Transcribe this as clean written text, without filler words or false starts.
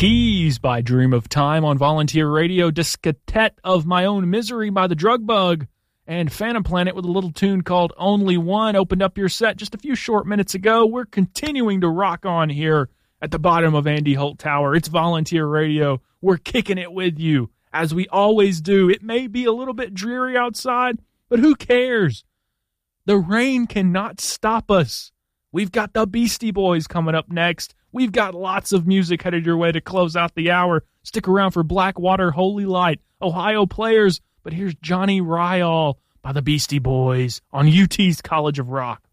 Keys by Dream of Time on Volunteer Radio, Discotheque of My Own Misery by the Drug Bug, and Phantom Planet with a little tune called Only One opened up your set just a few short minutes ago. We're continuing to rock on here at the bottom of Andy Holt Tower. It's Volunteer Radio. We're kicking it with you, as we always do. It may be a little bit dreary outside, but who cares? The rain cannot stop us. We've got the Beastie Boys coming up next. We've got lots of music headed your way to close out the hour. Stick around for Blackwater, Holy Light, Ohio Players. But here's Johnny Ryall by the Beastie Boys on UT's College of Rock.